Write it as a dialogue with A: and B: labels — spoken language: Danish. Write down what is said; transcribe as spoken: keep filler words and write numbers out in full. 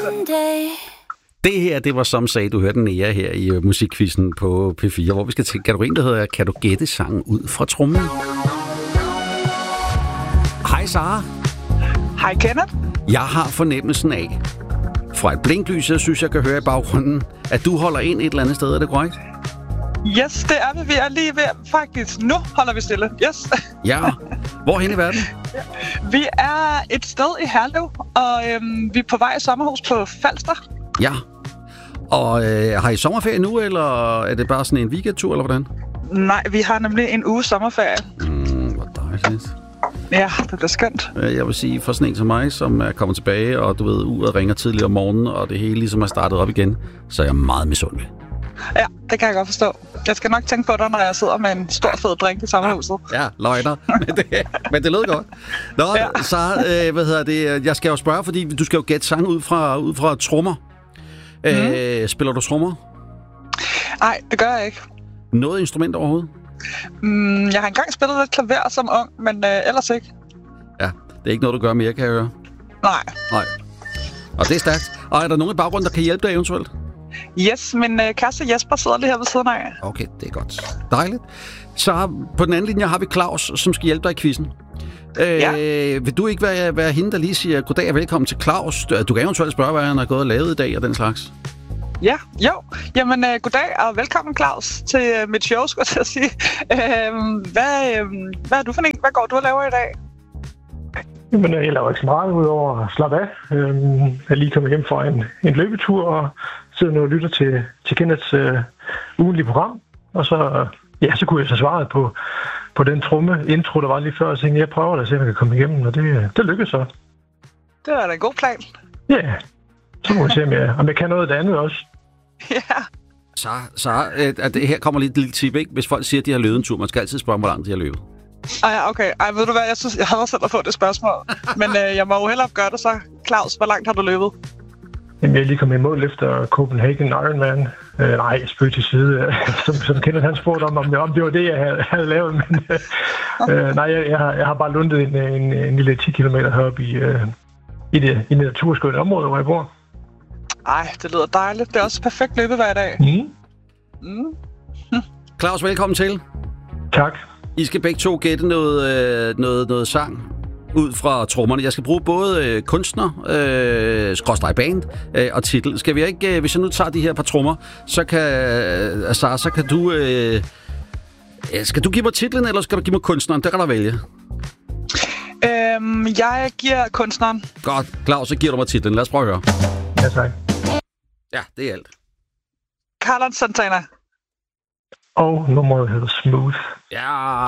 A: Det her, det var som sagde, du hørte den nære her i uh, musikquizzen på P fire, hvor vi skal til kategorien, der hedder Kan du gætte sangen ud fra trommen? Hej Sara.
B: Hej Kenneth.
A: Jeg har fornemmelsen af, fra et blinklys, jeg synes, jeg kan høre i baggrunden, at du holder ind et eller andet sted, er det korrekt?
B: Yes, det er vi. Vi er lige ved, faktisk. Nu holder vi stille. Yes.
A: Ja. Hvorhen i verden?
B: Vi er et sted i Herlev, og øhm, vi er på vej i sommerhus på Falster.
A: Ja. Og øh, har I sommerferie nu, eller er det bare sådan en weekendtur, eller hvordan?
B: Nej, vi har nemlig en uge sommerferie.
A: Mm, hvor dejligt.
B: Ja, det bliver skønt.
A: Jeg vil sige, for sådan en som mig, som er kommet tilbage, og du ved, uret ringer tidligt om morgenen, og det hele ligesom er startet op igen, så er jeg meget misundelig.
B: Ja, det kan jeg godt forstå. Jeg skal nok tænke på dig, når jeg sidder med en stor fed drink i sommerhuset.
A: Ja, løgner. Men det, men det lød godt. Nå, ja. Så øh, hvad hedder det? Jeg skal jo spørge, fordi du skal jo gætte sang ud fra, ud fra trommer. Mm. Øh, spiller du trommer?
B: Nej, det gør jeg ikke.
A: Noget instrument overhovedet?
B: Mm, jeg har engang spillet lidt klaver som ung, men øh, ellers ikke.
A: Ja, det er ikke noget, du gør mere, kan jeg høre?
B: Nej.
A: Nej. Og det er stærkt. Og er der nogen i baggrunden, der kan hjælpe dig eventuelt?
B: Yes, min øh, kæreste Jesper sidder lige her ved siden af.
A: Okay, det er godt. Dejligt. Så på den anden linje har vi Claus, som skal hjælpe dig i quizzen. Øh, ja. Vil du ikke være, være hende, der lige siger goddag og velkommen til Claus? Du kan eventuelt spørge, hvad han har gået og lavet i dag og den slags.
B: Ja, jo. Jamen, øh, goddag og velkommen, Claus, til øh, mit show, skulle jeg til at sige. Øh, hvad, øh, hvad er du for en? Hvad går du og laver i dag?
C: Jamen, jeg laver ikke så meget udover at slappe af. Øh, jeg er lige kommet hjem fra en, en løbetur og sidder nu og lytter til, til Kenneths øh, ugenlige program. Og så, ja, så kunne jeg så svare på, på den tromme intro, der var lige før. Og tænkte, jeg prøver at se, om jeg kan komme igennem, og det, det lykkedes så.
B: Det var da en god plan.
C: Ja, yeah. Så må vi se, om jeg, om jeg kan noget af det andet også.
B: Ja.
A: Så, så at det her kommer lige et lille tip, ikke? Hvis folk siger, at de har løbet en tur, man skal altid spørge, hvor langt de har løbet.
B: Ej, okay. Ej, ved du hvad? Jeg synes, jeg havde selv at få det spørgsmål. Men øh, jeg må jo hellere gøre det så. Claus, hvor langt har du løbet?
C: Jamen, jeg er lige kommet i mål efter Copenhagen Ironman. Øh, nej, spøg til side. som, som Kenneth han spurgte om, om det, om det var det, jeg havde, havde lavet. Men øh, nej, jeg, jeg, har, jeg har bare lundet en, en, en lille ti kilometer heroppe i, øh, i det, i det naturskønne område, hvor jeg bor.
B: Ej, det lyder dejligt. Det er også perfekt løbet hver dag.
C: Mm.
B: Mm.
A: Claus, velkommen til.
C: Tak.
A: I skal begge to gætte noget, øh, noget, noget sang ud fra trommerne. Jeg skal bruge både øh, kunstner, øh, skråstreg band øh, og titel. Skal vi ikke, øh, hvis jeg nu tager de her par trommer, så kan, øh, Sara, så kan du... Øh, skal du give mig titlen, eller skal du give mig kunstneren? Der kan du vælge.
B: Øhm, jeg giver kunstneren.
A: Godt. Claus, så giver du mig titlen. Lad os prøve at høre.
C: Ja, tak.
A: Ja, det er alt.
B: Carlos Santana.
C: Og nummeret hedder Smooth.
A: Ja...